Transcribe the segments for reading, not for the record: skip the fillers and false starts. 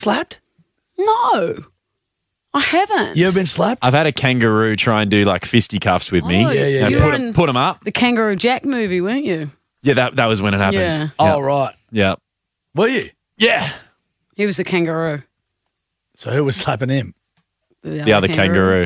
slapped? No, I haven't. You ever been slapped? I've had a kangaroo try and do like fisticuffs with me. Yeah. You were in Put them up. the Kangaroo Jack movie, weren't you? Yeah, that was when it happened. Yeah. Oh, right. Yeah. Were you? Yeah. He was the kangaroo. So who was slapping him? The other kangaroo.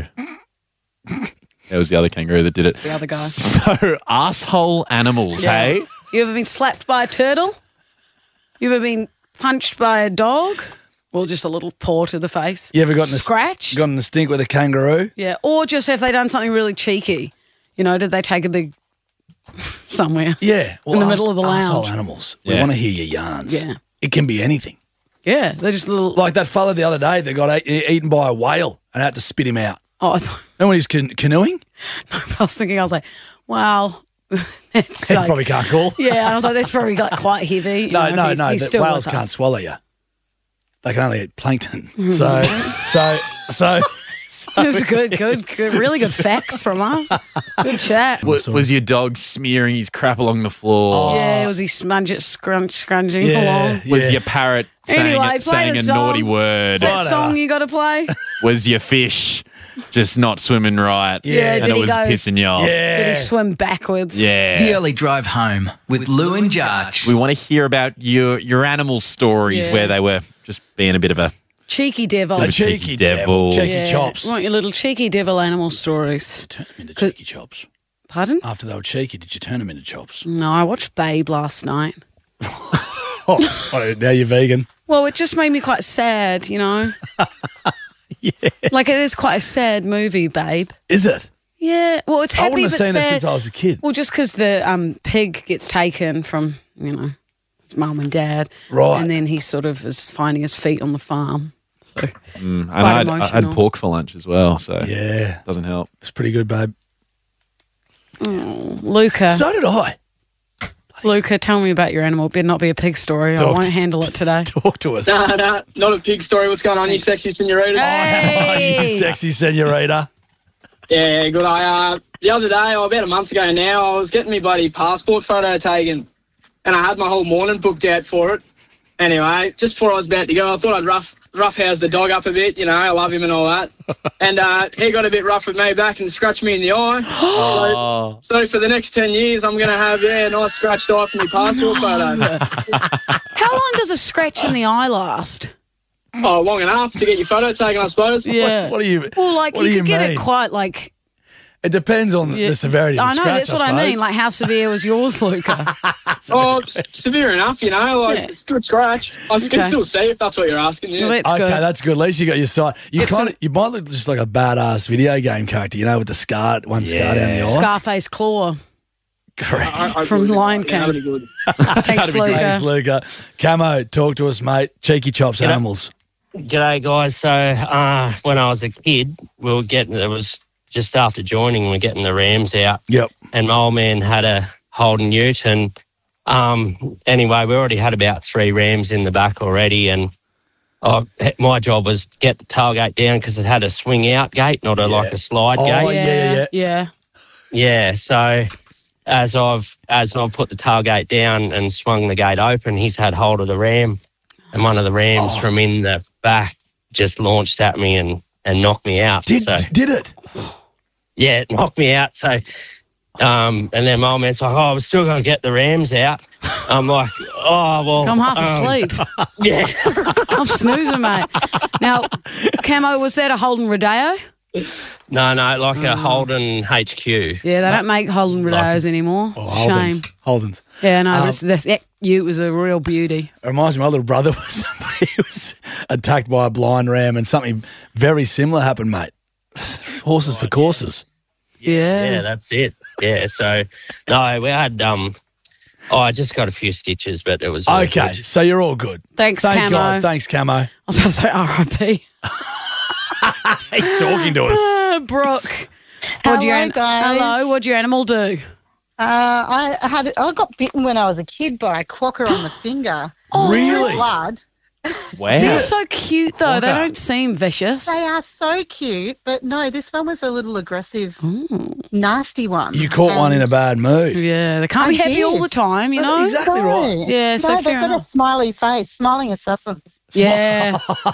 It was the other kangaroo that did it. The other guy. So, asshole animals, hey? You ever been slapped by a turtle? You ever been punched by a dog? Or just a little paw to the face? You ever gotten scratched? Gotten a stink with a kangaroo? Yeah. Or just have they done something really cheeky? You know, did they take a big somewhere? Yeah. Well, In the middle of the asshole lounge. animals. We Yeah. want to hear your yarns. Yeah. It can be anything. Yeah. They're just little. Like that fella the other day that got eaten by a whale and had to spit him out. Oh, I thought, Remember when he's canoeing? I was thinking, I was like, wow. That's He like, probably can't call. yeah. I was like, that's probably like quite heavy. You No, know, no. he's The still whales with can't us. swallow you. They can only eat plankton. Mm-hmm. So. It was good, really good facts from her. Good chat. Was your dog smearing his crap along the floor? Yeah, was he scrunging along? Was your parrot Anyway, play saying the a song. naughty word? That Whatever. song you got to play? Was your fish just not swimming right? Yeah, And did it he was go- pissing you off? Yeah. Did he swim backwards? Yeah. The Early Drive Home with Lou and Jarch. We want to hear about your animal stories Yeah. where they were just being a bit of a... Cheeky devil. A cheeky devil. Cheeky Yeah. chops. We want your little cheeky devil animal stories. Turn them into cheeky chops. Pardon? After they were cheeky, did you turn them into chops? No, I watched Babe last night. Oh, now you're vegan. Well, it just made me quite sad, you know? Yeah. Like, it is quite a sad movie, Babe. Is it? Yeah. Well, it's I happy wouldn't but have seen sad. it since I was a kid. Well, just because the pig gets taken from, you know, his mum and dad. Right. And then he sort of is finding his feet on the farm. So, And I had emotional. pork for lunch as well, so Yeah. doesn't help. It's pretty good, babe. Luca. So did I. Luca, tell me about your animal. It better not be a pig story. I Talk won't to- handle it today. Talk to us. Nah, not a pig story. What's going on, you sexy senorita? Hey! You sexy senorita. Yeah, good. The other day, or about a month ago now, I was getting my bloody passport photo taken, and I had my whole morning booked out for it. Anyway, just before I was about to go, I thought I'd roughhouse the dog up a bit. You know, I love him and all that. And he got a bit rough with me back and scratched me in the eye. So for the next 10 years, I'm going to have, a nice scratched eye for my passport photo. How long does a scratch in the eye last? Oh, long enough to get your photo taken, I suppose. Yeah. What do you? Well, like, what do you could get mean? it quite, like... It depends on the severity of the I know, scratch, that's what I mean. suppose. Like, how severe was yours, Luca? Oh, severe enough, you know. Like, Yeah. it's a good scratch. I can Okay. still see if that's what you're asking. Yeah. Well, that's Okay, good. that's good. At least you got your side. You might look just like a badass video game character, you know, with the scar, one scar down the eye. Scarface Claw Correct. from Lion Yeah, that'd King. be good. Thanks, Luca. Thanks, Luca. Camo, talk to us, mate. Cheeky chops, animals. G'day, guys. So when I was a kid, it was just after joining, we were getting the rams out. Yep. And my old man had a Holden ute. And anyway, we already had about 3 rams in the back already. And my job was to get the tailgate down because it had a swing out gate, not like a slide Oh, gate. yeah. Yeah, so as I've put the tailgate down and swung the gate open, he's had hold of the ram, and one of the rams from in the back just launched at me and knocked me out. Did it? Yeah, it knocked me out. So, and then my old man's like, "Oh, we're still going to get the rams out." I'm like, "Oh, well." I'm half asleep. Yeah. I'm snoozing, mate. Now, Camo, was that a Holden Rodeo? No, like a Holden HQ. Yeah, they don't make Holden Rodeos anymore. It's a shame. Holden's. Yeah, no, that ute was a real beauty. It reminds me, my little brother was attacked by a blind ram and something very similar happened, mate. Horses for courses. Yeah. That's it. Yeah, so, no, we had, I just got a few stitches, but it was all Okay, good. so you're all good. Thanks, Thank Camo. God. Thanks, Camo. I was about to say R.I.P. He's talking to us. Brooke. Hello, guys. Hello, what'd your animal do? I got bitten when I was a kid by a quokka on the finger. Really? Blood, Wow. They're so cute, though. They don't seem vicious. They are so cute, but no, this one was a little aggressive, nasty one. You caught one in a bad mood. Yeah, they can't be happy all the time, you know? Exactly right. Yeah, so no, fair they've got enough. a smiley face, smiling assassins. Yeah.